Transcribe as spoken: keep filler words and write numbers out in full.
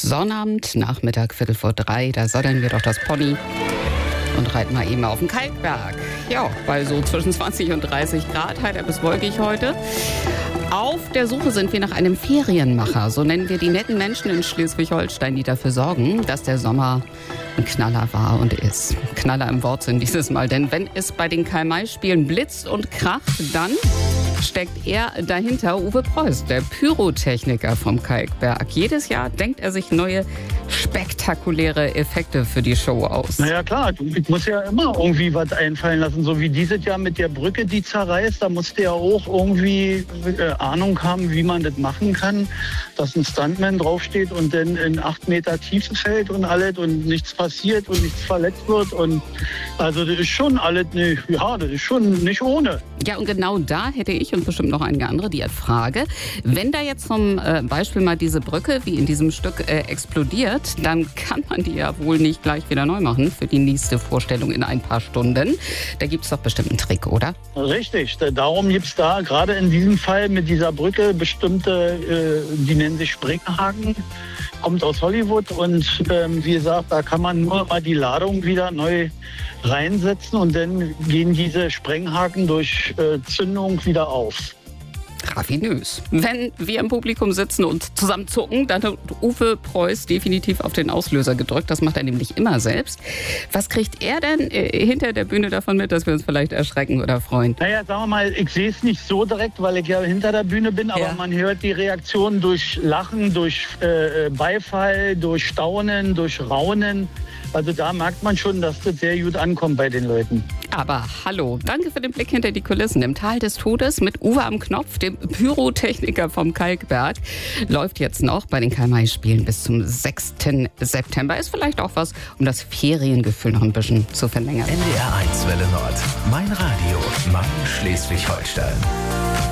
Sonnabend, Nachmittag, Viertel vor drei, da sollten wir doch das Pony und reiten mal eben auf den Kalkberg. Ja, bei so zwischen zwanzig und dreißig Grad, heiter bis wolkig heute. Auf der Suche sind wir nach einem Ferienmacher, so nennen wir die netten Menschen in Schleswig-Holstein, die dafür sorgen, dass der Sommer ein Knaller war und ist. Knaller im Wortsinn dieses Mal, denn wenn es bei den Karl-May-Spielen blitzt und kracht, dann steckt er dahinter, Uwe Preuß, der Pyrotechniker vom Kalkberg. Jedes Jahr denkt er sich neue spektakuläre Effekte für die Show aus. Naja klar, ich muss ja immer irgendwie was einfallen lassen, so wie dieses Jahr mit der Brücke, die zerreißt, da musste ja auch irgendwie äh, Ahnung haben, wie man das machen kann, dass ein Stuntman draufsteht und dann in acht Meter Tiefe fällt und alles und nichts passiert und nichts verletzt wird und also das ist schon alles nicht, ja, das ist schon nicht ohne. Ja, und genau da hätte ich und bestimmt noch einige andere die Frage, wenn da jetzt zum äh, Beispiel mal diese Brücke, wie in diesem Stück, äh, explodiert, dann kann man die ja wohl nicht gleich wieder neu machen für die nächste Vorstellung in ein paar Stunden. Da gibt es doch bestimmt einen Trick, oder? Richtig, darum gibt es da gerade in diesem Fall mit dieser Brücke bestimmte, äh, die nennen sich Springhaken, kommt aus Hollywood und ähm, wie gesagt, da kann man nur mal die Ladung wieder neu reinsetzen und dann gehen diese Sprenghaken durch äh, Zündung wieder auf. Raffinös. Wenn wir im Publikum sitzen und zusammen zucken, dann hat Uwe Preuß definitiv auf den Auslöser gedrückt. Das macht er nämlich immer selbst. Was kriegt er denn äh, hinter der Bühne davon mit, dass wir uns vielleicht erschrecken oder freuen? Naja, sagen wir mal, ich sehe es nicht so direkt, weil ich ja hinter der Bühne bin, aber Ja. man hört die Reaktion durch Lachen, durch äh, Beifall, durch Staunen, durch Raunen. Also da merkt man schon, dass das sehr gut ankommt bei den Leuten. Aber hallo, danke für den Blick hinter die Kulissen. Im Tal des Todes mit Uwe am Knopf, dem Pyrotechniker vom Kalkberg, läuft jetzt noch bei den Karl-May-Spielen bis zum sechsten September. Ist vielleicht auch was, um das Feriengefühl noch ein bisschen zu verlängern. N D R eins Welle Nord. Mein Radio. Mein Schleswig-Holstein.